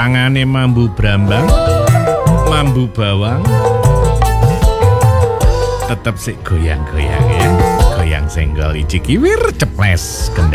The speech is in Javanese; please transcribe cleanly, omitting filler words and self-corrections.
tangane mambu brambang, mambu bawang, tetep sik goyang-goyang ya. Goyang senggol iji kiwir ceples kendang.